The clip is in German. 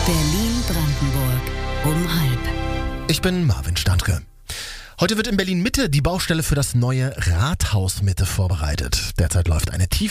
Berlin-Brandenburg um halb. Ich bin Marvin Standke. Heute wird in Berlin-Mitte die Baustelle für das neue Rathaus Mitte vorbereitet. Derzeit läuft eine